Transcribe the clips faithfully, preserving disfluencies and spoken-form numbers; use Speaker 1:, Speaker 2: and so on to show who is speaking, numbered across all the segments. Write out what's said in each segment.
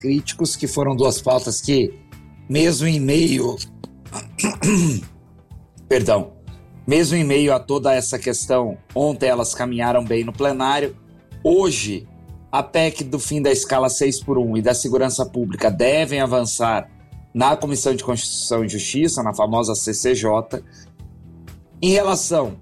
Speaker 1: críticos, que foram duas pautas que, mesmo em meio... Perdão. Mesmo em meio a toda essa questão, ontem elas caminharam bem no plenário. Hoje, a P E C do fim da escala seis por um e da segurança pública devem avançar na Comissão de Constituição e Justiça, na famosa C C J. Em relação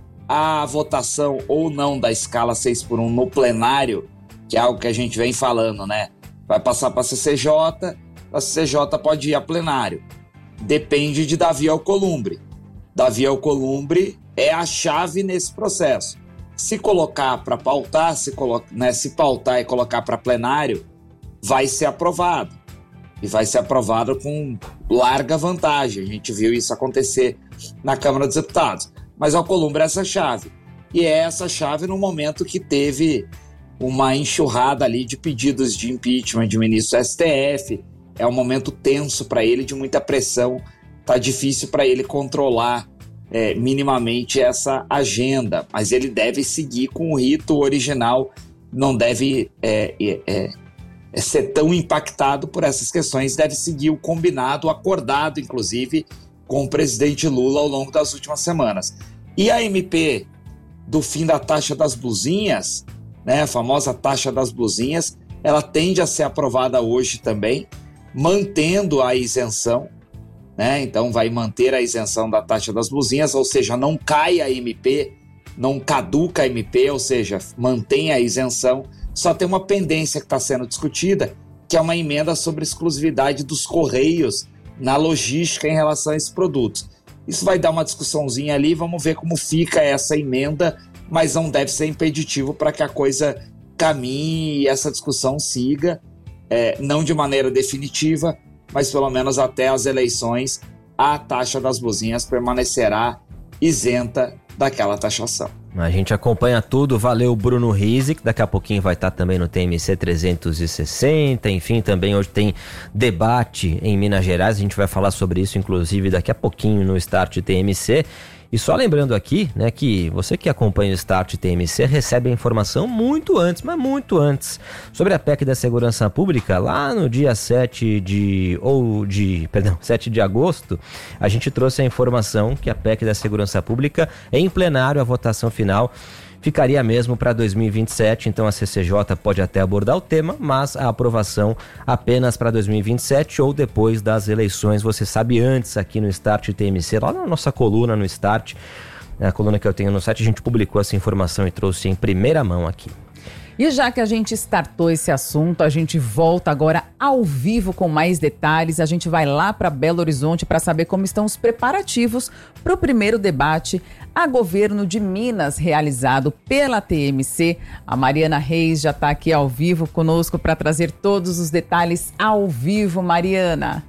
Speaker 1: à votação ou não da escala seis por um no plenário, que é algo que a gente vem falando, né? Vai passar para a C C J, a C C J pode ir a plenário. Depende de Davi Alcolumbre. Davi Alcolumbre é a chave nesse processo. Se colocar para pautar, se, colo- né, se pautar e colocar para plenário, vai ser aprovado. E vai ser aprovado com larga vantagem. A gente viu isso acontecer na Câmara dos Deputados. Mas Alcolumbre é essa chave. E é essa chave no momento que teve uma enxurrada ali de pedidos de impeachment de ministro do S T F. É um momento tenso para ele, de muita pressão. Tá difícil para ele controlar é, minimamente essa agenda, mas ele deve seguir com o rito original, não deve é, é, é, ser tão impactado por essas questões, deve seguir o combinado, acordado, inclusive, com o presidente Lula ao longo das últimas semanas. E a M P do fim da taxa das blusinhas, né, a famosa taxa das blusinhas, ela tende a ser aprovada hoje também, mantendo a isenção. Né? Então vai manter a isenção da taxa das blusinhas, ou seja, não cai a M P, não caduca a M P, ou seja, mantém a isenção. Só tem uma pendência que está sendo discutida, que é uma emenda sobre exclusividade dos Correios na logística em relação a esses produtos. Isso vai dar uma discussãozinha ali, vamos ver como fica essa emenda, mas não deve ser impeditivo para que a coisa caminhe e essa discussão siga, é, não de maneira definitiva, mas pelo menos até as eleições, a taxa das blusinhas permanecerá isenta daquela taxação.
Speaker 2: A gente acompanha tudo, valeu Bruno Rizzi, que daqui a pouquinho vai estar também no T M C trezentos e sessenta, enfim, também hoje tem debate em Minas Gerais, a gente vai falar sobre isso inclusive daqui a pouquinho no Start T M C. E só lembrando aqui, né, que você que acompanha o Start T M C recebe a informação muito antes, mas muito antes, sobre a P E C da Segurança Pública. Lá no dia sete de, ou de, perdão, sete de agosto, a gente trouxe a informação que a P E C da Segurança Pública, em plenário, a votação final ficaria mesmo para dois mil e vinte e sete, então a C C J pode até abordar o tema, mas a aprovação apenas para dois mil e vinte e sete ou depois das eleições. Você sabe antes aqui no Start T M C, lá na nossa coluna no Start, a coluna que eu tenho no site, a gente publicou essa informação e trouxe em primeira mão aqui.
Speaker 3: E já que a gente startou esse assunto, a gente volta agora ao vivo com mais detalhes. A gente vai lá para Belo Horizonte para saber como estão os preparativos para o primeiro debate a governo de Minas, realizado pela T M C. A Mariana Reis já está aqui ao vivo conosco para trazer todos os detalhes ao vivo. Mariana.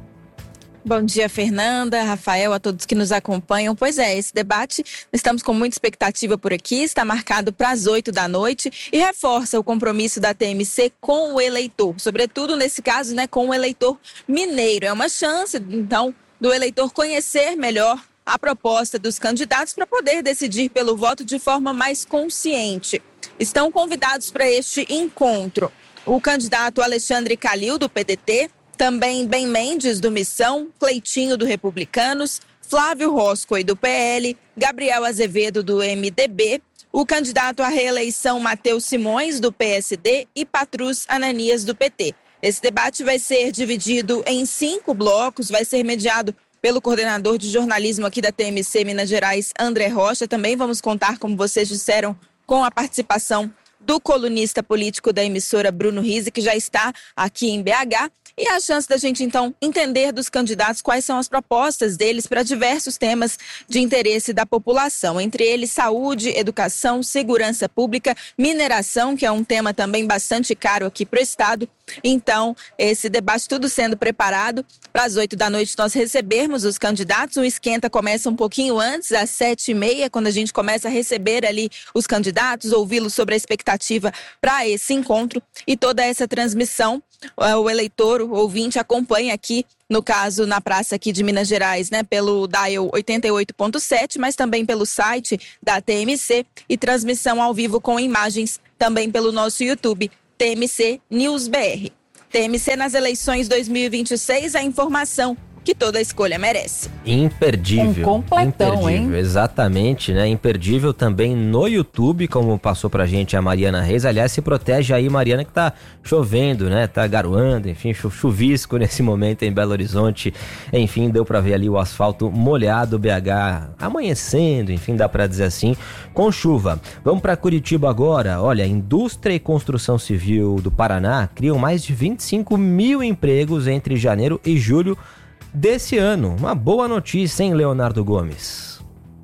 Speaker 4: Bom dia, Fernanda, Rafael, a todos que nos acompanham. Pois é, esse debate, estamos com muita expectativa por aqui, está marcado para as oito da noite e reforça o compromisso da T M C com o eleitor, sobretudo nesse caso, né, com o eleitor mineiro. É uma chance, então, do eleitor conhecer melhor a proposta dos candidatos para poder decidir pelo voto de forma mais consciente. Estão convidados para este encontro o candidato Alexandre Calil, do P D T, também Ben Mendes, do Missão, Cleitinho, do Republicanos, Flávio Roscoe, do P L, Gabriel Azevedo, do M D B, o candidato à reeleição Matheus Simões, do P S D, e Patrus Ananias, do P T. Esse debate vai ser dividido em cinco blocos, vai ser mediado pelo coordenador de jornalismo aqui da T M C Minas Gerais, André Rocha. Também vamos contar, como vocês disseram, com a participação do colunista político da emissora Bruno Rizzi, que já está aqui em B H. E a chance da gente, então, entender dos candidatos quais são as propostas deles para diversos temas de interesse da população. Entre eles, saúde, educação, segurança pública, mineração, que é um tema também bastante caro aqui para o Estado. Então, esse debate tudo sendo preparado para as oito da noite nós recebermos os candidatos. O esquenta começa um pouquinho antes, às sete e meia, quando a gente começa a receber ali os candidatos, ouvi-los sobre a expectativa para esse encontro. E toda essa transmissão, o eleitor, o ouvinte, acompanha aqui, no caso, na praça aqui de Minas Gerais, né, pelo dial oitenta e oito ponto sete, mas também pelo site da T M C e transmissão ao vivo com imagens também pelo nosso YouTube, T M C News B R. T M C nas eleições dois mil e vinte e seis, a informação que toda escolha merece.
Speaker 2: Imperdível.
Speaker 3: Um completão,
Speaker 2: imperdível,
Speaker 3: hein?
Speaker 2: Exatamente, né? Imperdível também no YouTube, como passou pra gente a Mariana Reis. Aliás, se protege aí, Mariana, que tá chovendo, né? Tá garoando, enfim, chuvisco nesse momento em Belo Horizonte. Enfim, deu pra ver ali o asfalto molhado, B H amanhecendo, enfim, dá pra dizer assim, com chuva. Vamos pra Curitiba agora. Olha, Indústria e Construção Civil do Paraná criam mais de vinte e cinco mil empregos entre janeiro e julho desse ano. Uma boa notícia, hein, Leonardo Gomes?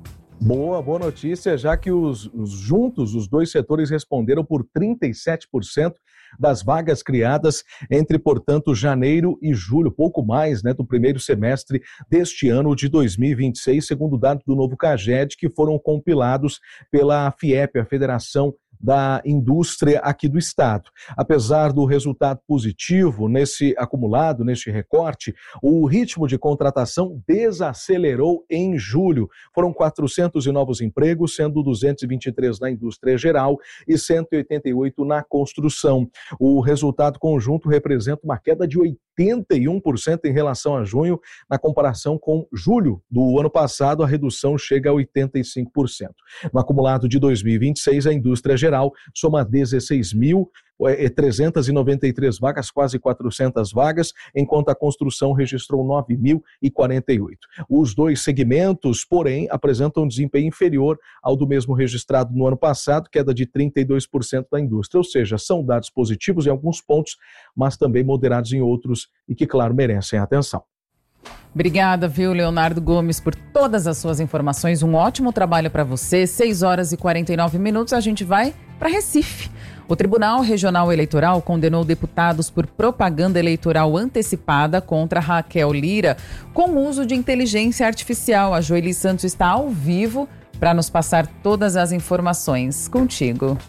Speaker 5: Boa, boa notícia, já que os, os juntos, os dois setores responderam por trinta e sete por cento das vagas criadas entre, portanto, janeiro e julho, pouco mais, né, do primeiro semestre deste ano de dois mil e vinte e seis, segundo dados do novo CAGED, que foram compilados pela FIEP, a Federação da Indústria aqui do estado. Apesar do resultado positivo nesse acumulado, neste recorte, o ritmo de contratação desacelerou em julho. Foram quatrocentos e novos empregos, sendo duzentos e vinte e três na indústria geral e cento e oitenta e oito na construção. O resultado conjunto representa uma queda de oitenta e um por cento em relação a junho, na comparação com julho do ano passado, a redução chega a oitenta e cinco por cento. No acumulado de dois mil e vinte e seis, a indústria geral soma dezesseis mil trezentas e noventa e três vagas, quase quatrocentas vagas, enquanto a construção registrou nove mil e quarenta e oito. Os dois segmentos, porém, apresentam um desempenho inferior ao do mesmo registrado no ano passado, queda de trinta e dois por cento da indústria, ou seja, são dados positivos em alguns pontos, mas também moderados em outros e que, claro, merecem atenção.
Speaker 3: Obrigada, viu, Leonardo Gomes, por todas as suas informações. Um ótimo trabalho para você. seis horas e quarenta e nove minutos, a gente vai para Recife. O Tribunal Regional Eleitoral condenou deputados por propaganda eleitoral antecipada contra Raquel Lira com uso de inteligência artificial. A Joeli Santos está ao vivo para nos passar todas as informações. Contigo.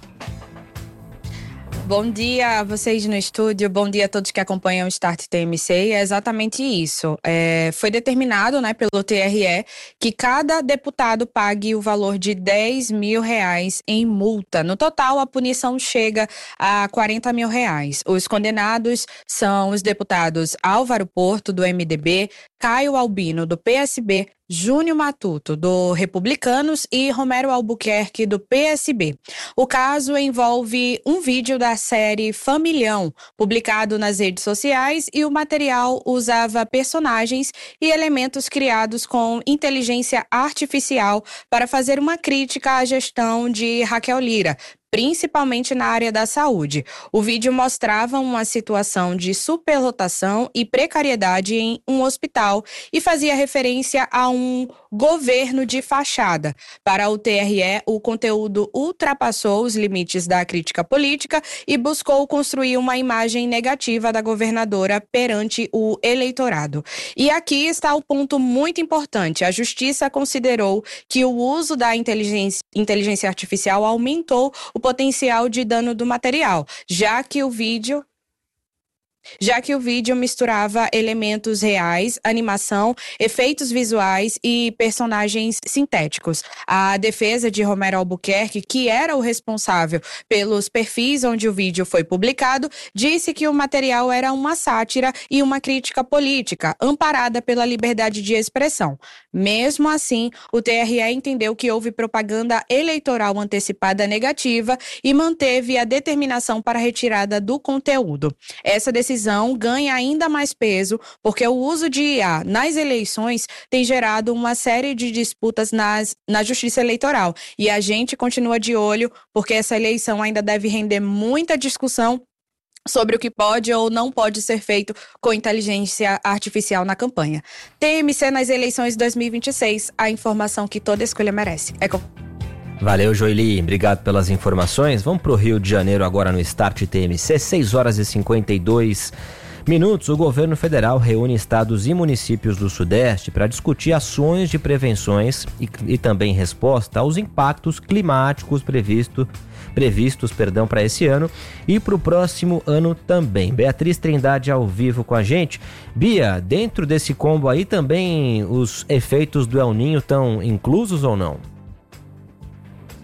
Speaker 4: Bom dia a vocês no estúdio, bom dia a todos que acompanham o Start T M C. É exatamente isso. É, foi determinado, né, pelo T R E que cada deputado pague o valor de dez mil reais em multa. No total, a punição chega a quarenta mil reais. Os condenados são os deputados Álvaro Porto, do M D B, Caio Albino, do P S B, Júnior Matuto, do Republicanos, e Romero Albuquerque, do P S B. O caso envolve um vídeo da série Familhão, publicado nas redes sociais, e o material usava personagens e elementos criados com inteligência artificial para fazer uma crítica à gestão de Raquel Lira, principalmente na área da saúde. O vídeo mostrava uma situação de superlotação e precariedade em um hospital e fazia referência a um governo de fachada. Para o T R E, o conteúdo ultrapassou os limites da crítica política e buscou construir uma imagem negativa da governadora perante o eleitorado. E aqui está o ponto muito importante. A Justiça considerou que o uso da inteligência, inteligência artificial aumentou o potencial de dano do material, já que o vídeo já que o vídeo misturava elementos reais, animação, efeitos visuais e personagens sintéticos. A defesa de Romero Albuquerque, que era o responsável pelos perfis onde o vídeo foi publicado, disse que o material era uma sátira e uma crítica política, amparada pela liberdade de expressão. Mesmo assim, o T R E entendeu que houve propaganda eleitoral antecipada negativa e manteve a determinação para a retirada do conteúdo. Essa decisão ganha ainda mais peso porque o uso de I A nas eleições tem gerado uma série de disputas nas, na justiça eleitoral. E a gente continua de olho porque essa eleição ainda deve render muita discussão sobre o que pode ou não pode ser feito com inteligência artificial na campanha. T M C nas eleições de dois mil e vinte e seis, a informação que toda escolha merece. É com...
Speaker 2: Valeu, Joeli. Obrigado pelas informações. Vamos para o Rio de Janeiro agora no Start T M C, seis horas e cinquenta e dois minutos. O governo federal reúne estados e municípios do Sudeste para discutir ações de prevenções e, e também resposta aos impactos climáticos previsto, previstos perdão, para esse ano e para o próximo ano também. Beatriz Trindade ao vivo com a gente. Bia, dentro desse combo aí também os efeitos do El Ninho estão inclusos ou não?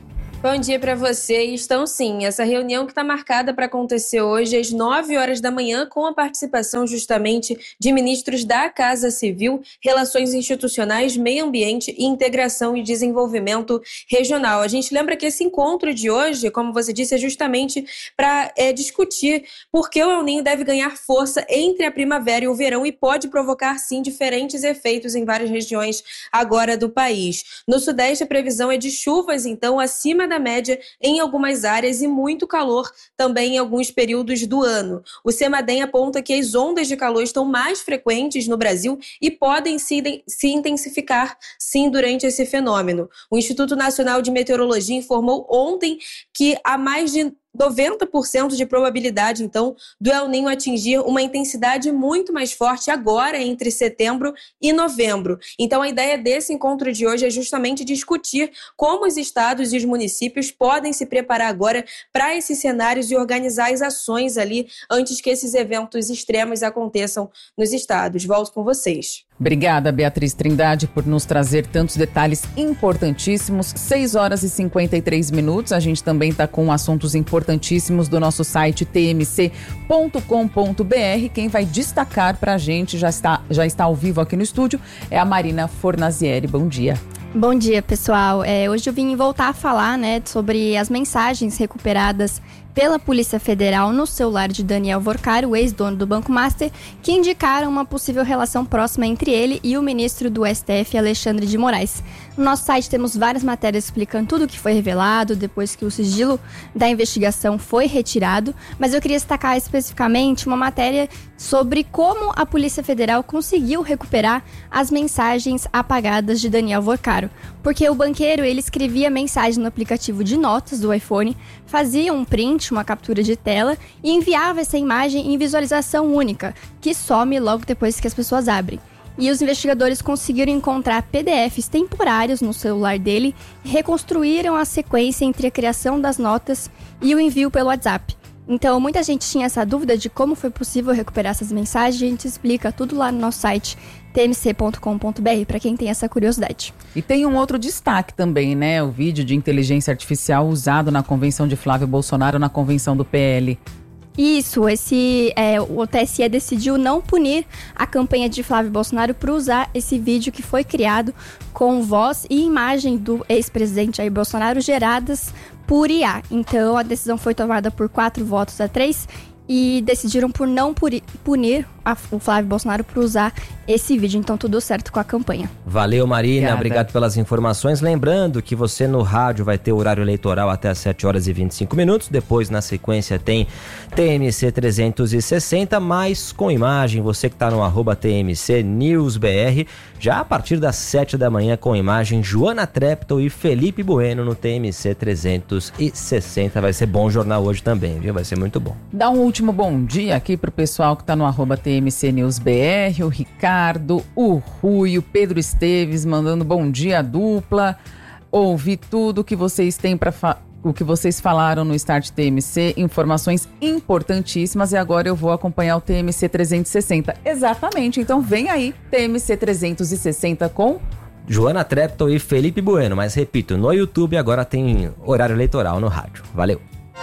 Speaker 6: Bom dia para você. Estão sim, essa reunião que está marcada para acontecer hoje às nove horas da manhã, com a participação justamente de ministros da Casa Civil, Relações Institucionais, Meio Ambiente e Integração e Desenvolvimento Regional. A gente lembra que esse encontro de hoje, como você disse, é justamente para é, discutir por que o El Niño deve ganhar força entre a primavera e o verão e pode provocar, sim, diferentes efeitos em várias regiões agora do país. No Sudeste, a previsão é de chuvas, então, acima da média em algumas áreas e muito calor também em alguns períodos do ano. O CEMADEM aponta que as ondas de calor estão mais frequentes no Brasil e podem se, se intensificar, sim, durante esse fenômeno. O Instituto Nacional de Meteorologia informou ontem que há mais de noventa por cento de probabilidade, então, do El Niño atingir uma intensidade muito mais forte agora entre setembro e novembro. Então, a ideia desse encontro de hoje é justamente discutir como os estados e os municípios podem se preparar agora para esses cenários e organizar as ações ali antes que esses eventos extremos aconteçam nos estados. Volto com vocês.
Speaker 3: Obrigada, Beatriz Trindade, por nos trazer tantos detalhes importantíssimos. seis horas e cinquenta e três minutos. A gente também está com assuntos importantíssimos do nosso site t m c ponto com ponto b r. Quem vai destacar para a gente, já está, já está ao vivo aqui no estúdio, é a Marina Fornazieri. Bom dia.
Speaker 7: Bom dia, pessoal. É, hoje eu vim voltar a falar, né, sobre as mensagens recuperadas pela Polícia Federal no celular de Daniel Vorcari, o ex-dono do Banco Master, que indicaram uma possível relação próxima entre ele e o ministro do S T F, Alexandre de Moraes. No nosso site temos várias matérias explicando tudo o que foi revelado depois que o sigilo da investigação foi retirado, mas eu queria destacar especificamente uma matéria sobre como a Polícia Federal conseguiu recuperar as mensagens apagadas de Daniel Vorcari. Porque o banqueiro, ele escrevia mensagem no aplicativo de notas do iPhone, fazia um print, uma captura de tela e enviava essa imagem em visualização única, que some logo depois que as pessoas abrem. E os investigadores conseguiram encontrar P D Fs temporários no celular dele e reconstruíram a sequência entre a criação das notas e o envio pelo WhatsApp. Então, muita gente tinha essa dúvida de como foi possível recuperar essas mensagens. A gente explica tudo lá no nosso site t m c ponto com ponto b r para quem tem essa curiosidade.
Speaker 3: E tem um outro destaque também, né? O vídeo de inteligência artificial usado na convenção de Flávio Bolsonaro na convenção do P L.
Speaker 7: Isso, esse, é, o T S E decidiu não punir a campanha de Flávio Bolsonaro por usar esse vídeo que foi criado com voz e imagem do ex-presidente Jair Bolsonaro geradas por I A. Então, a decisão foi tomada por quatro votos a três e decidiram por não punir a, o Flávio Bolsonaro por usar esse vídeo. Então, tudo certo com a campanha.
Speaker 2: Valeu, Marina.
Speaker 3: Obrigada.
Speaker 2: Obrigado pelas informações. Lembrando que você no rádio vai ter horário eleitoral até às sete horas e vinte e cinco minutos. Depois, na sequência, tem T M C trezentos e sessenta, mas com imagem. Você que está no arroba T M C News B R, já a partir das sete da manhã com imagem, Joana Treptow e Felipe Bueno no T M C trezentos e sessenta. Vai ser bom jornal hoje também, viu? Vai ser muito bom.
Speaker 3: Dá um último bom dia aqui pro pessoal que está no arroba T M C News B R, o Ricardo, o Rui, o Pedro Esteves mandando bom dia dupla. Ouvi tudo que vocês têm para fa- o que vocês falaram no Start T M C, informações importantíssimas, e agora eu vou acompanhar o T M C trezentos e sessenta. Exatamente, então vem aí T M C trezentos e sessenta com
Speaker 2: Joana Treptow e Felipe Bueno, mas repito, no YouTube agora tem horário eleitoral no rádio. Valeu.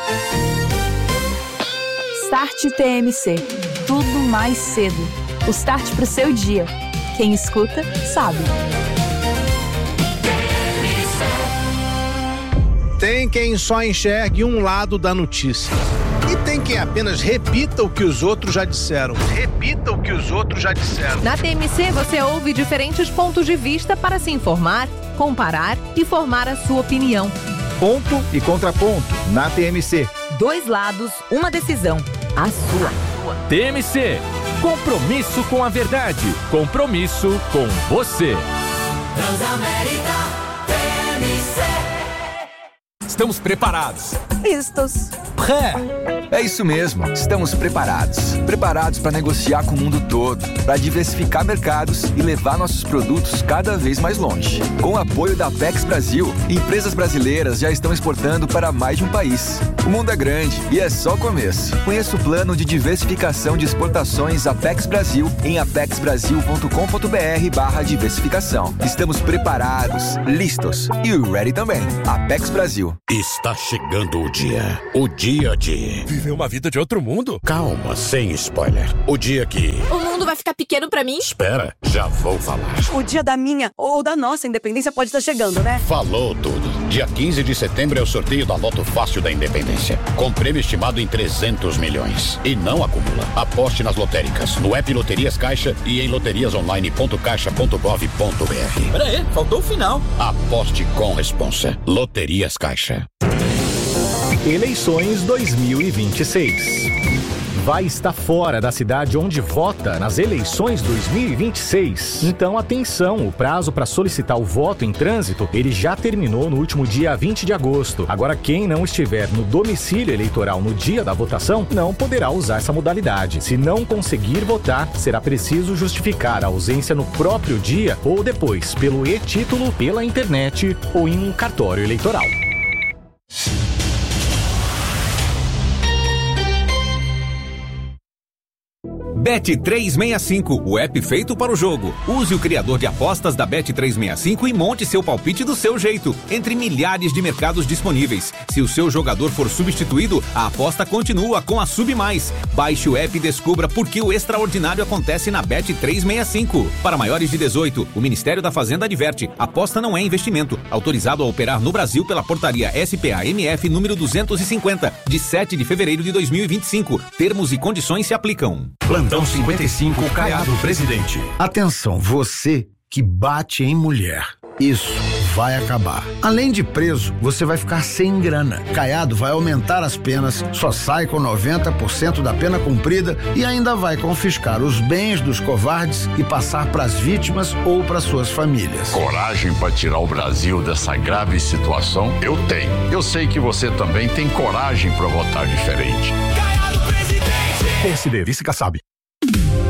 Speaker 8: Start T M C. Tudo mais cedo. O start pro seu dia. Quem escuta, sabe.
Speaker 9: Tem quem só enxergue um lado da notícia. E tem quem apenas repita o que os outros já disseram. Repita o que os outros já disseram.
Speaker 10: Na T M C você ouve diferentes pontos de vista para se informar, comparar e formar a sua opinião.
Speaker 11: Ponto e contraponto na T M C.
Speaker 10: Dois lados, uma decisão. A sua.
Speaker 12: T M C. Compromisso com a verdade. Compromisso com você.
Speaker 13: Transamérica T M C.
Speaker 12: Estamos preparados.
Speaker 8: Listos.
Speaker 11: Pré. É isso mesmo, estamos preparados. Preparados para negociar com o mundo todo, para diversificar mercados e levar nossos produtos cada vez mais longe. Com o apoio da Apex Brasil, empresas brasileiras já estão exportando para mais de um país. O mundo é grande e é só o começo. Conheça o plano de diversificação de exportações Apex Brasil em apex brasil ponto com ponto b r barra diversificação. Estamos preparados, listos e ready também. Apex Brasil.
Speaker 14: Está chegando o dia. O dia de...
Speaker 15: Viver uma vida de outro mundo?
Speaker 14: Calma, sem spoiler. O dia que...
Speaker 16: O mundo vai ficar pequeno pra mim?
Speaker 14: Espera, já vou falar.
Speaker 17: O dia da minha ou da nossa independência pode estar chegando, né?
Speaker 14: Falou tudo. Dia quinze de setembro é o sorteio da Loto Fácil da Independência. Com prêmio estimado em trezentos milhões. E não acumula. Aposte nas lotéricas, no app Loterias Caixa e em loterias online ponto caixa ponto gov ponto br.
Speaker 18: Pera aí, faltou o final.
Speaker 14: Aposte com responsa. Loterias Caixa.
Speaker 19: Eleições dois mil e vinte e seis. Vai estar fora da cidade onde vota nas eleições dois mil e vinte e seis. Então, atenção, o prazo para solicitar o voto em trânsito, ele já terminou no último dia vinte de agosto. Agora, quem não estiver no domicílio eleitoral no dia da votação, não poderá usar essa modalidade. Se não conseguir votar, será preciso justificar a ausência no próprio dia ou depois, pelo e-título, pela internet ou em um cartório eleitoral.
Speaker 20: Bet trezentos e sessenta e cinco, o app feito para o jogo. Use o criador de apostas da Bet trezentos e sessenta e cinco e monte seu palpite do seu jeito, entre milhares de mercados disponíveis. Se o seu jogador for substituído, a aposta continua com a Sub Mais. Baixe o app e descubra por que o extraordinário acontece na Bet trezentos e sessenta e cinco. Para maiores de dezoito, o Ministério da Fazenda adverte: aposta não é investimento. Autorizado a operar no Brasil pela portaria S P A M F número duzentos e cinquenta, de sete de fevereiro de dois mil e vinte e cinco. Termos e condições se aplicam.
Speaker 21: Plantão cinquenta e cinco, Caiado, presidente.
Speaker 22: Atenção, você que bate em mulher. Isso vai acabar. Além de preso, você vai ficar sem grana. Caiado vai aumentar as penas, só sai com noventa por cento da pena cumprida e ainda vai confiscar os bens dos covardes e passar para as vítimas ou para suas famílias.
Speaker 23: Coragem para tirar o Brasil dessa grave situação? Eu tenho. Eu sei que você também tem coragem para votar diferente.
Speaker 21: P S D, vice Kassab.